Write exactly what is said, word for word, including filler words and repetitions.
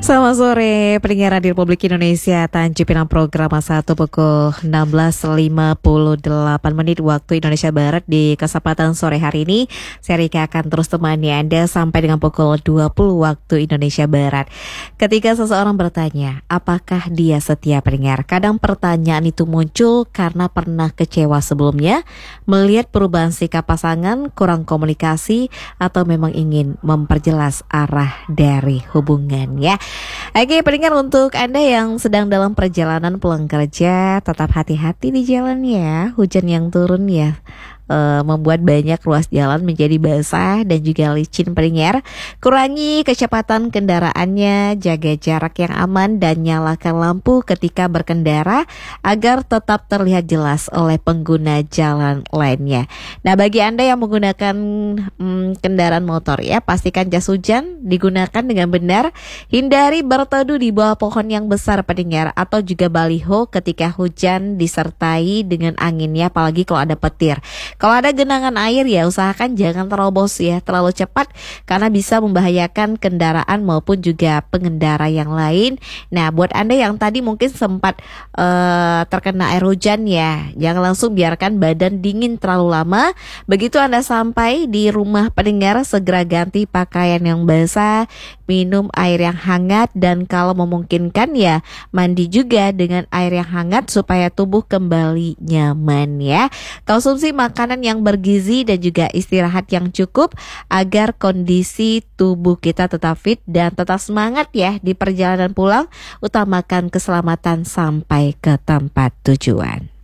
Selamat sore, pendengar Radio Republik Indonesia. Tanju Pinang program satu pukul enam belas lima puluh delapan menit waktu Indonesia Barat. Di kesempatan sore hari ini, saya Rika akan terus temani Anda sampai dengan pukul dua puluh waktu Indonesia Barat. Ketika seseorang bertanya, apakah dia setia pendengar? Kadang pertanyaan itu muncul karena pernah kecewa sebelumnya, melihat perubahan sikap pasangan, kurang komunikasi, atau memang ingin memperjelas arah dari hubungan ya. Oke, pendengar, untuk Anda yang sedang dalam perjalanan pulang kerja, tetap hati-hati di jalan ya. Hujan yang turun ya Uh, membuat banyak ruas jalan menjadi basah dan juga licin pendengar. Kurangi kecepatan kendaraannya, jaga jarak yang aman, dan nyalakan lampu ketika berkendara agar tetap terlihat jelas oleh pengguna jalan lainnya. Nah, bagi Anda yang menggunakan hmm, kendaraan motor ya, pastikan jas hujan digunakan dengan benar. Hindari berteduh di bawah pohon yang besar pendengar, atau juga baliho ketika hujan disertai dengan anginnya, apalagi kalau ada petir. Kalau ada genangan air ya usahakan jangan terobos ya terlalu cepat, karena bisa membahayakan kendaraan maupun juga pengendara yang lain. Nah, buat Anda yang tadi mungkin sempat uh, terkena air hujan ya, jangan langsung biarkan badan dingin terlalu lama. Begitu Anda sampai di rumah pendengar, segera ganti pakaian yang basah, minum air yang hangat, dan kalau memungkinkan ya mandi juga dengan air yang hangat supaya tubuh kembali nyaman ya. Konsumsi makanan yang bergizi dan juga istirahat yang cukup agar kondisi tubuh kita tetap fit dan tetap semangat ya di perjalanan pulang. Utamakan keselamatan sampai ke tempat tujuan.